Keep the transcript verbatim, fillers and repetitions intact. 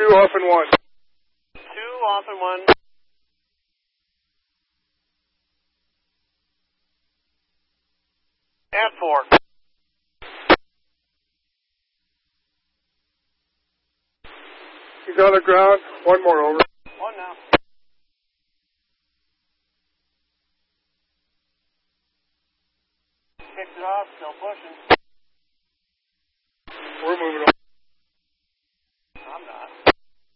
Two off and one. Two off and one. And four. He's on the ground. One more over. One now. Kicked it off, still pushing. We're moving on.